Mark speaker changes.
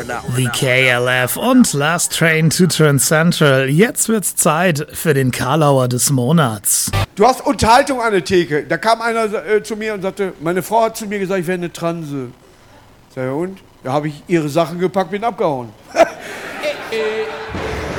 Speaker 1: The KLF und Last Train to Trans Central. Jetzt wird's Zeit für den Karlauer des Monats.
Speaker 2: Du hast Unterhaltung an der Theke. Da kam einer zu mir und sagte, meine Frau hat zu mir gesagt, ich wäre eine Transe. Sag ich, und? Da habe ich ihre Sachen gepackt, bin abgehauen.